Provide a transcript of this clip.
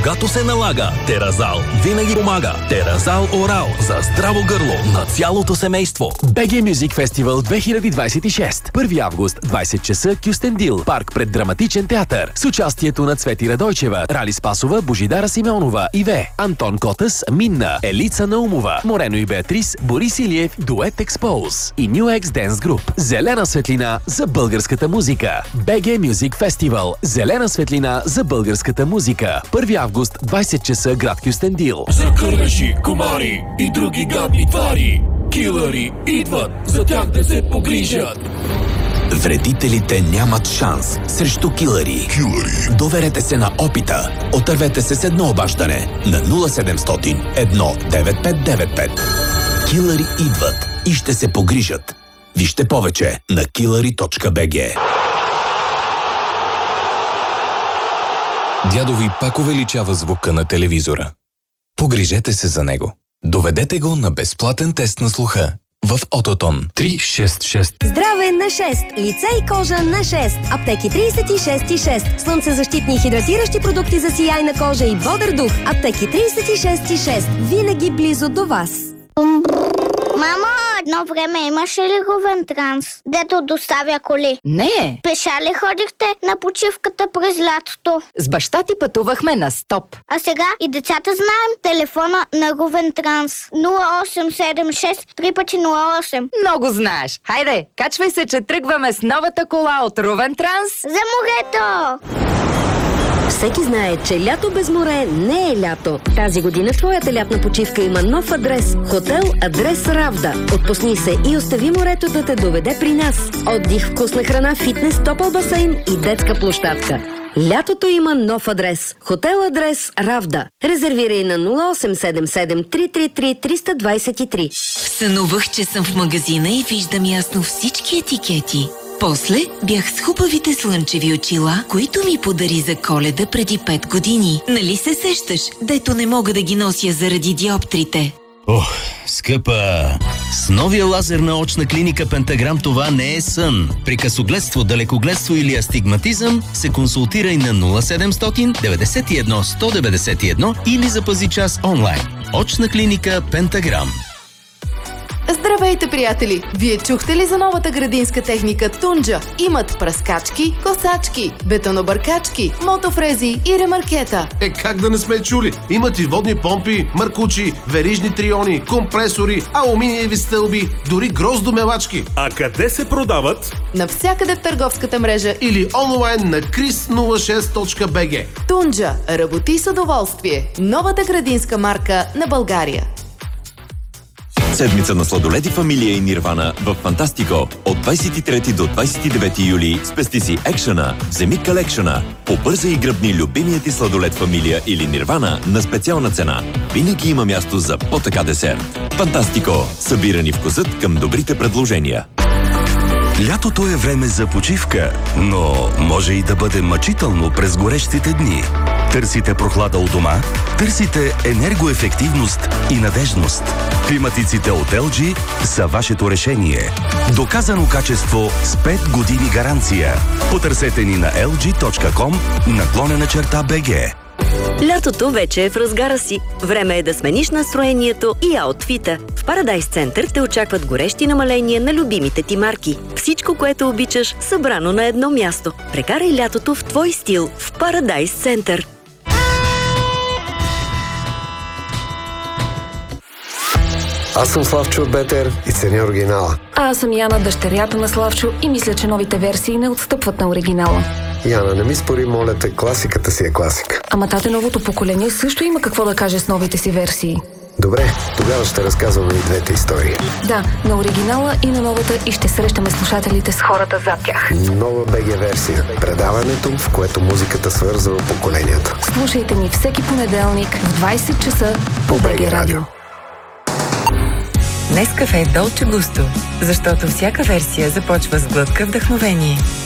когато се налага. Теразал винаги помага. Теразал Орал за здраво гърло на цялото семейство. BG Music Festival 2026. 1 август, 20 часа, Кюстендил, парк пред Драматичен театър. С участието на Цвети Радойчева, Рали Спасова, Божидара Симеонова, Иве, Антон Котас, Минна, Елица Наумова, Морено и Беатрис, Борис Илиев, Дует Expose и New X Dance Group. Зелена светлина за българската музика. BG Music Festival. Зелена светлина за българската музика. 1 август, 20 часа, град Кюстендил. За кървеши, комари и други гадни твари, килъри идват, за тях да се погрижат. Вредителите нямат шанс срещу килъри. Доверете се на опита. Отървете се с едно обаждане на 0700 19595. Килъри идват и ще се погрижат. Вижте повече на killary.bg. Дядо ви пак увеличава звука на телевизора. Погрижете се за него. Доведете го на безплатен тест на слуха в Ототон 366. Здраве на 6. Лице и кожа на 6. Аптеки 36,6. Слънцезащитни и хидратиращи продукти за сияйна кожа и бодър дух. Аптеки 36,6. Винаги близо до вас. Мамо, едно време имаше ли Ровентранс, дето доставя коли? Не. Пеша ли ходихте на почивката през лятото? С баща ти пътувахме на стоп. А сега и децата знаем телефона на Ровентранс 0876 3x08. Много знаеш. Хайде, качвай се, че тръгваме с новата кола от Ровентранс. За морето! Всеки знае, че лято без море не е лято. Тази година твоята лятна почивка има нов адрес. Хотел Адрес Равда. Отпусни се и остави морето да те доведе при нас. Отдих, вкусна храна, фитнес, топъл басейн и детска площадка. Лятото има нов адрес. Хотел Адрес Равда. Резервирай на 0877 333 323. Сънувах, че съм в магазина и виждам ясно всички етикети. После бях с хубавите слънчеви очила, които ми подари за Коледа преди 5 години. Нали се сещаш, дето не мога да ги нося заради диоптрите? Ох, скъпа! С новия лазер на очна клиника Пентаграм това не е сън. При късогледство, далекогледство или астигматизъм се консултирай на 0700 91 191 или запази час онлайн. Очна клиника Пентаграм. Здравейте, приятели! Вие чухте ли за новата градинска техника Тунджа? Имат пръскачки, косачки, бетонобъркачки, мотофрези и ремаркета. Как да не сме чули? Имат и водни помпи, маркучи, верижни триони, компресори, алуминиеви стълби, дори гроздомелачки. А къде се продават? Навсякъде в търговската мрежа или онлайн на chris06.bg. Тунджа. Работи с удоволствие. Новата градинска марка на България. Седмица на сладоледи Фамилия и Нирвана в Фантастико. От 23 до 29 юли спести си екшъна, вземи калекшъна. Побързай и гръбни любимият ти сладолед Фамилия или Нирвана на специална цена. Винаги има място за по-така десерт. Фантастико. Събирани вкусът към добрите предложения. Лятото е време за почивка, но може и да бъде мъчително през горещите дни. Търсите прохлада у дома? Търсите енергоефективност и надежност. Климатиците от LG са вашето решение. Доказано качество с 5 години гаранция. Потърсете ни на lg.com/BG. Лятото вече е в разгара си. Време е да смениш настроението и аутфита. В Парадайс Център те очакват горещи намаления на любимите ти марки. Всичко, което обичаш, събрано на едно място. Прекарай лятото в твой стил в Парадайс Център. Аз съм Славчо от БТР и ценя оригинала. А аз съм Яна, дъщерята на Славчо и мисля, че новите версии не отстъпват на оригинала. Яна, не ми спори, моля те, класиката си е класика. Ама тате, новото поколение също има какво да каже с новите си версии. Добре, тогава ще разказваме и двете истории. Да, на оригинала и на новата и ще срещаме слушателите с хората зад тях. Нова БГ версия. Предаването, в което музиката свързва поколенията. Слушайте ни всеки понеделник в 20 часа по БГ Радио. Нескафе Долче Густо, защото всяка версия започва с глътка вдъхновение.